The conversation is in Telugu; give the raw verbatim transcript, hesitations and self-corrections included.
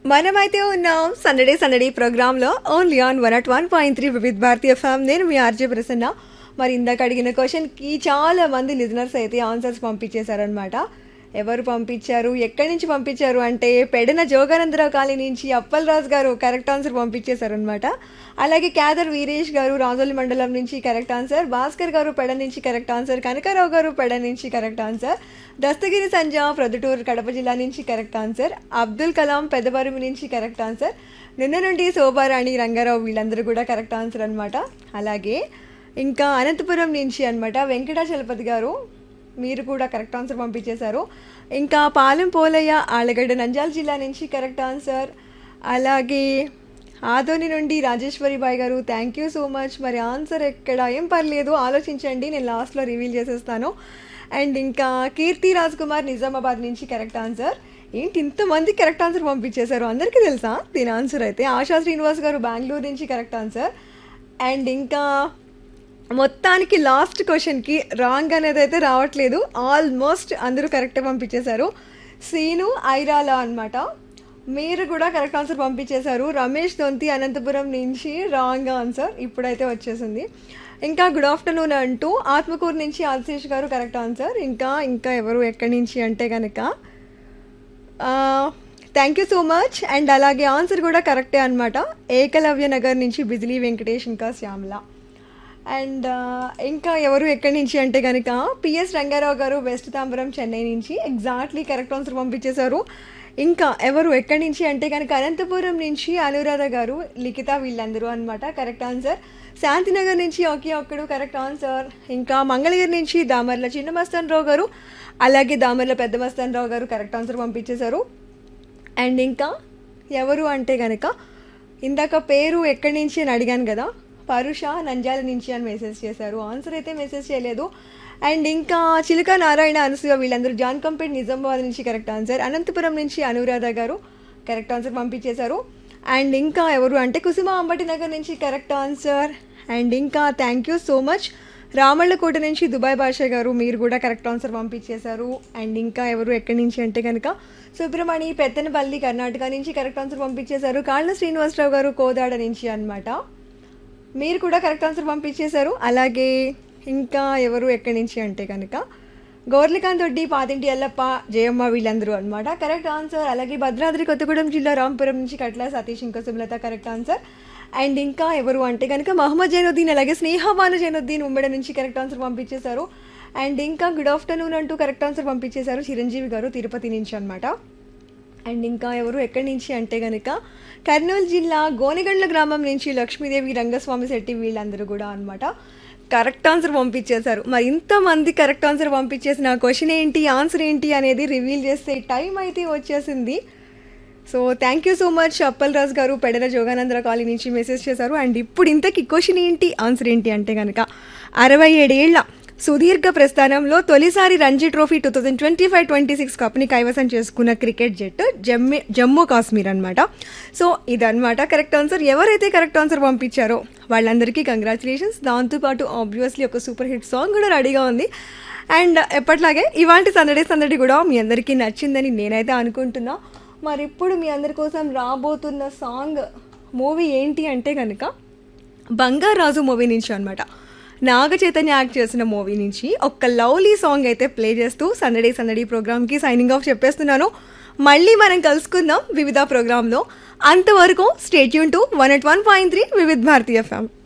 మనమైతే ఉన్నాం సండే సండే ప్రోగ్రాంలో only on one at one point three వివిధ భారతీయ ఫ్యామ్. నేను మీ ఆర్జే ప్రసన్న. మరి ఇందాక అడిగిన క్వశ్చన్కి చాలా మంది లిజనర్స్ అయితే ఆన్సర్స్ పంపించేశారనమాట. ఎవరు పంపించారు, ఎక్కడి నుంచి పంపించారు అంటే పెడన జోగానందరావు కాలనీ నుంచి అప్పల్ రాజు గారు కరెక్ట్ ఆన్సర్ పంపించేశారనమాట. అలాగే క్యాదర్ వీరేష్ గారు రాజోలి మండలం నుంచి కరెక్ట్ ఆన్సర్, భాస్కర్ గారు పెడ నుంచి కరెక్ట్ ఆన్సర్, కనకారావు గారు పెడ నుంచి కరెక్ట్ ఆన్సర్, దస్తగిరి సంజ ప్రొద్దుటూరు కడప జిల్లా నుంచి కరెక్ట్ ఆన్సర్, అబ్దుల్ కలాం పెద్దబరుమి నుంచి కరెక్ట్ ఆన్సర్, నిన్న నుండి శోభారాణి రంగారావు వీళ్ళందరూ కూడా కరెక్ట్ ఆన్సర్ అనమాట. అలాగే ఇంకా అనంతపురం నుంచి అనమాట వెంకటాచలపతి గారు మీరు కూడా కరెక్ట్ ఆన్సర్ పంపించేశారు. ఇంకా పాలెం పోలయ్య ఆలగడ్డ నంద్యాల జిల్లా నుంచి కరెక్ట్ ఆన్సర్. అలాగే ఆదోని నుండి రాజేశ్వరి బాయ్ గారు థ్యాంక్ యూ సో మచ్. మరి ఆన్సర్ ఎక్కడ ఏం పర్లేదు, ఆలోచించండి, నేను లాస్ట్లో రివీల్ చేసేస్తాను. అండ్ ఇంకా కీర్తి రాజ్ కుమార్ నిజామాబాద్ నుంచి కరెక్ట్ ఆన్సర్. ఏంటి ఇంతమంది కరెక్ట్ ఆన్సర్ పంపించేశారు, అందరికీ తెలుసా దీని ఆన్సర్ అయితే? ఆశా శ్రీనివాస్ గారు బెంగళూరు నుంచి కరెక్ట్ ఆన్సర్. అండ్ ఇంకా మొత్తానికి లాస్ట్ క్వశ్చన్కి రాంగ్ అనేది అయితే రావట్లేదు, ఆల్మోస్ట్ అందరూ కరెక్ట్గా పంపించేశారు. సీను ఐరాలా అనమాట, మీరు కూడా కరెక్ట్ ఆన్సర్ పంపించేశారు. రమేష్ దొంతి అనంతపురం నుంచి రాంగ్ ఆన్సర్ ఇప్పుడైతే వచ్చేసింది. ఇంకా గుడ్ ఆఫ్టర్నూన్ అంటూ ఆత్మకూరు నుంచి ఆశీష్ గారు కరెక్ట్ ఆన్సర్. ఇంకా ఇంకా ఎవరు ఎక్కడి నుంచి అంటే కనుక thank you so much. And అలాగే ఆన్సర్ కూడా కరెక్టే అనమాట, ఏకలవ్య నగర్ నుంచి బిజిలీ వెంకటేష్ ఇంకా శ్యామల. అండ్ ఇంకా ఎవరు ఎక్కడి నుంచి అంటే కనుక పిఎస్ రంగారావు గారు వెస్ట్ తాంబరం చెన్నై నుంచి ఎగ్జాక్ట్లీ కరెక్ట్ ఆన్సర్ పంపించేశారు. ఇంకా ఎవరు ఎక్కడి నుంచి అంటే కనుక అనంతపురం నుంచి అనురాధ గారు లిఖిత వీళ్ళందరూ అనమాట కరెక్ట్ ఆన్సర్. శాంతినగర్ నుంచి ఒకే ఒక్కడు కరెక్ట్ ఆన్సర్. ఇంకా మంగళగిరి నుంచి దామర్ల చిన్న మస్తాన్ రావు గారు అలాగే దామర్ల పెద్ద మస్తాన్ రావు గారు కరెక్ట్ ఆన్సర్ పంపించేశారు. అండ్ ఇంకా ఎవరు అంటే కనుక ఇందాక పేరు ఎక్కడి నుంచి అని అడిగాను కదా, పరుష నంద్యాల నుంచి అని మెసేజ్ చేశారు, ఆన్సర్ అయితే మెసేజ్ చేయలేదు. అండ్ ఇంకా చిలుక నారాయణ అనసూయ వీళ్ళందరూ జాన్ కంపేట్ నిజామాబాద్ నుంచి కరెక్ట్ ఆన్సర్. అనంతపురం నుంచి అనురాధ గారు కరెక్ట్ ఆన్సర్ పంపించేశారు. అండ్ ఇంకా ఎవరు అంటే కుసుమ అంబటి నగర్ నుంచి కరెక్ట్ ఆన్సర్. అండ్ ఇంకా thank you so much Ramallakota నుంచి దుబాయ్ భాష గారు మీరు కూడా కరెక్ట్ ఆన్సర్ పంపించేశారు. అండ్ ఇంకా ఎవరు ఎక్కడి నుంచి అంటే కనుక సుబ్రమణి పెత్తనపల్లి కర్ణాటక నుంచి కరెక్ట్ ఆన్సర్ పంపించేశారు. కాళ్ళ శ్రీనివాసరావు గారు కోదాడ నుంచి అనమాట మీరు కూడా కరెక్ట్ ఆన్సర్ పంపించేశారు. అలాగే ఇంకా ఎవరు ఎక్కడి నుంచి అంటే కనుక గౌర్లికాంత్ దొడ్డి పాతింటి ఎల్లప్ప జయమ్మ వీళ్ళందరూ అనమాట కరెక్ట్ ఆన్సర్. అలాగే భద్రాద్రి కొత్తగూడెం జిల్లా రాంపురం నుంచి కట్ల సతీష్ ఇంకా సుమలత కరెక్ట్ ఆన్సర్. అండ్ ఇంకా ఎవరు అంటే కనుక మహమ్మద్ జైనుద్దీన్ అలాగే స్నేహబాను జైనుద్దీన్ ఉమ్మడి నుంచి కరెక్ట్ ఆన్సర్ పంపించేశారు. అండ్ ఇంకా గుడ్ ఆఫ్టర్నూన్ అంటూ కరెక్ట్ ఆన్సర్ పంపించేశారు చిరంజీవి గారు తిరుపతి నుంచి అనమాట. అండ్ ఇంకా ఎవరు ఎక్కడి నుంచి అంటే కనుక కర్నూలు జిల్లా గోనెగండ్ల గ్రామం నుంచి లక్ష్మీదేవి రంగస్వామి శెట్టి వీళ్ళందరూ కూడా అనమాట కరెక్ట్ ఆన్సర్ పంపించేశారు. మరి ఇంతమంది కరెక్ట్ ఆన్సర్ పంపించేసిన క్వశ్చన్ ఏంటి ఆన్సర్ ఏంటి అనేది రివీల్ చేస్తే టైం అయితే వచ్చేసింది. So thank you so much Appal రాజు గారు పెడల జోగానందర కాలనీ నుంచి మెసేజ్ చేశారు. అండ్ ఇప్పుడు ఇంతకీ క్వశ్చన్ ఏంటి ఆన్సర్ ఏంటి అంటే కనుక అరవై ఏడేళ్ల సుదీర్ఘ ప్రస్థానంలో తొలిసారి Ranji trophy two thousand twenty five twenty six కప్ని కైవసం చేసుకున్న క్రికెట్ జట్టు జమ్మే జమ్మూ కాశ్మీర్ అనమాట. సో ఇదనమాట కరెక్ట్ ఆన్సర్. ఎవరైతే కరెక్ట్ ఆన్సర్ పంపించారో వాళ్ళందరికీ కంగ్రాచులేషన్స్. దాంతోపాటు ఆబ్వియస్లీ ఒక సూపర్ హిట్ సాంగ్ కూడా రెడీగా ఉంది. అండ్ ఎప్పట్లాగే ఇవాంటి సందడి సందడి కూడా మీ అందరికీ నచ్చిందని నేనైతే అనుకుంటున్నా. మరి ఇప్పుడు మీ అందరి కోసం రాబోతున్న సాంగ్ మూవీ ఏంటి అంటే కనుక బంగారాజు మూవీ నుంచి అనమాట, నాగ చైతన్య యాక్ట్ చేసిన మూవీ నుంచి ఒక లవ్లీ సాంగ్ అయితే ప్లే చేస్తూ సందడి సందడి ప్రోగ్రామ్కి సైనింగ్ ఆఫ్ చెప్పేస్తున్నాను. మళ్ళీ మనం కలుసుకుందాం వివిధ ప్రోగ్రాంలో. అంతవరకు stay tune to one at one point three వివిధ భారతీయ ఎఫ్ఎం.